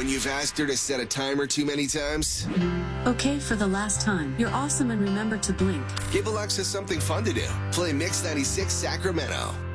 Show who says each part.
Speaker 1: when you've asked her to set a timer too many times?
Speaker 2: Okay, for the last time. You're awesome and remember to blink.
Speaker 1: Give Alexa something fun to do. Play Mix 96 Sacramento.